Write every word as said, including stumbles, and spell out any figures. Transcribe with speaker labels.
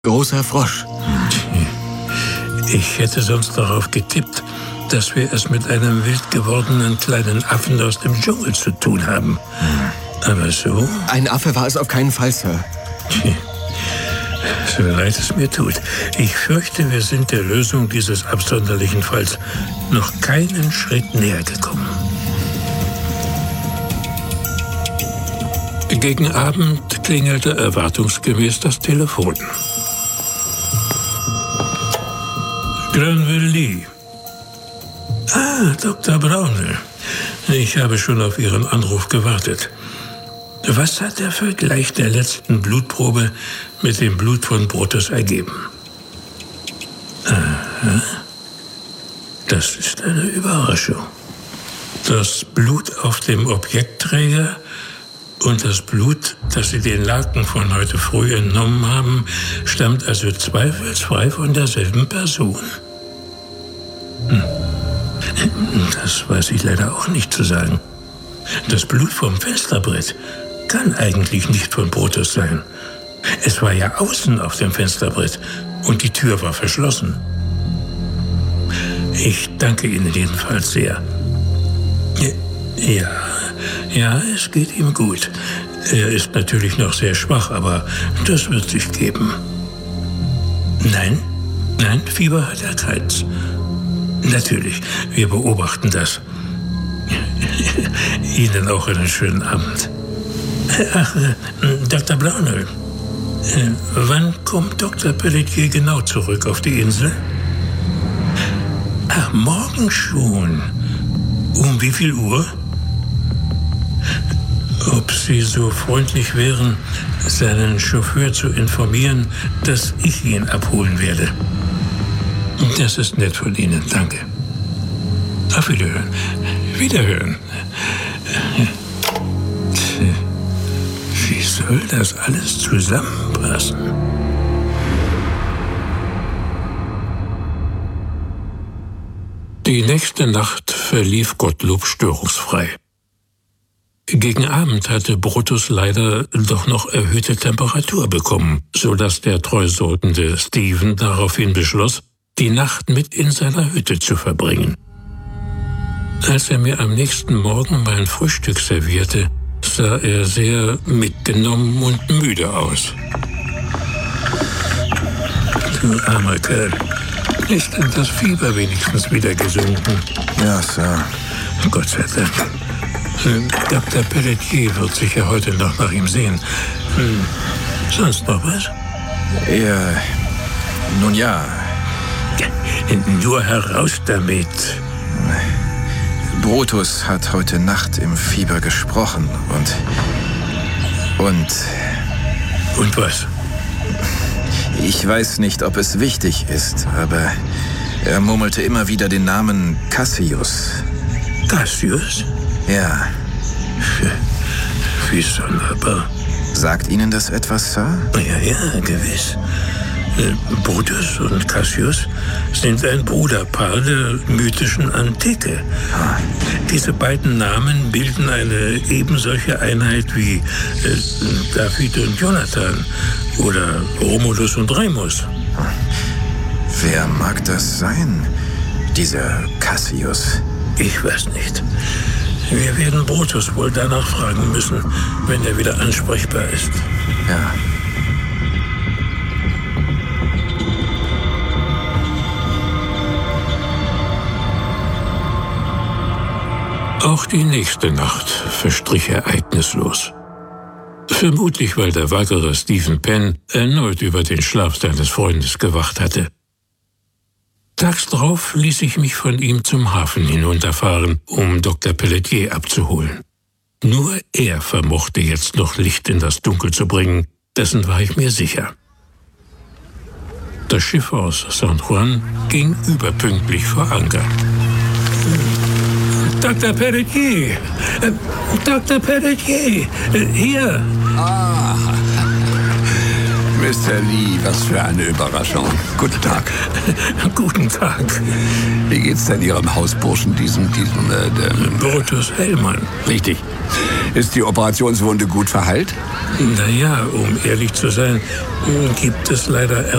Speaker 1: großer Frosch.
Speaker 2: Ich hätte sonst darauf getippt, dass wir es mit einem wild gewordenen kleinen Affen aus dem Dschungel zu tun haben. Aber so?
Speaker 1: Ein Affe war es auf keinen Fall, Sir.
Speaker 2: So leid es mir tut. Ich fürchte, wir sind der Lösung dieses absonderlichen Falls noch keinen Schritt näher gekommen. Gegen Abend klingelte erwartungsgemäß das Telefon. Granville Lee. Ah, Doktor Brownell. Ich habe schon auf Ihren Anruf gewartet. Was hat der Vergleich der letzten Blutprobe mit dem Blut von Brutus ergeben? Aha. Das ist eine Überraschung. Das Blut auf dem Objektträger und das Blut, das Sie den Laken von heute früh entnommen haben, stammt also zweifelsfrei von derselben Person. Hm. Das weiß ich leider auch nicht zu sagen. Das Blut vom Fensterbrett kann eigentlich nicht von Brutus sein. Es war ja außen auf dem Fensterbrett und die Tür war verschlossen. Ich danke Ihnen jedenfalls sehr. Ja, ja, es geht ihm gut. Er ist natürlich noch sehr schwach, aber das wird sich geben. Nein, nein, Fieber hat er keins. Natürlich, wir beobachten das. Ihnen auch einen schönen Abend. Ach, äh, Doktor Brownell, äh, wann kommt Doktor Pelletier genau zurück auf die Insel? Ach, morgen schon. Um wie viel Uhr? Ob Sie so freundlich wären, seinen Chauffeur zu informieren, dass ich ihn abholen werde. Das ist nett von Ihnen, danke. Auf Wiederhören. Wiederhören. Wie soll das alles zusammenpassen? Die nächste Nacht verlief Gottlob störungsfrei. Gegen Abend hatte Brutus leider doch noch erhöhte Temperatur bekommen, sodass der treusortende Stephen daraufhin beschloss, die Nacht mit in seiner Hütte zu verbringen. Als er mir am nächsten Morgen mein Frühstück servierte, sah er sehr mitgenommen und müde aus. Du armer Kerl, ist denn das Fieber wenigstens wieder gesunken?
Speaker 3: Ja, Sir.
Speaker 2: Gott sei Dank. Doktor Pelletier wird sicher heute noch nach ihm sehen. Hm. Sonst noch was?
Speaker 3: Er... Nun ja...
Speaker 2: Nur heraus damit.
Speaker 3: Brutus hat heute Nacht im Fieber gesprochen und... Und...
Speaker 2: Und was?
Speaker 3: Ich weiß nicht, ob es wichtig ist, aber er murmelte immer wieder den Namen Cassius.
Speaker 2: Cassius?
Speaker 3: Ja.
Speaker 2: Wie sonderbar.
Speaker 3: Sagt Ihnen das etwas, Sir?
Speaker 2: Ja, ja, gewiss. Brutus und Cassius sind ein Bruderpaar der mythischen Antike. Ah. Diese beiden Namen bilden eine ebensolche Einheit wie äh, David und Jonathan oder Romulus und Remus.
Speaker 3: Wer mag das sein, dieser Cassius?
Speaker 2: Ich weiß nicht. Wir werden Brutus wohl danach fragen müssen, wenn er wieder ansprechbar ist.
Speaker 3: Ja.
Speaker 2: Auch die nächste Nacht verstrich ereignislos. Vermutlich, weil der wackere Stephen Penn erneut über den Schlaf seines Freundes gewacht hatte. Tags drauf ließ ich mich von ihm zum Hafen hinunterfahren, um Doktor Pelletier abzuholen. Nur er vermochte jetzt noch Licht in das Dunkel zu bringen, dessen war ich mir sicher. Das Schiff aus San Juan ging überpünktlich vor Anker. Doktor Pelletier! Äh, Doktor Pelletier! Äh, hier!
Speaker 4: Ah, Mister Lee, was für eine Überraschung. Guten Tag.
Speaker 2: Guten Tag.
Speaker 4: Wie geht's denn Ihrem Hausburschen, diesem, diesem, äh, dem...
Speaker 2: Brutus Hellmann.
Speaker 4: Richtig. Ist die Operationswunde gut verheilt?
Speaker 2: Naja, um ehrlich zu sein, gibt es leider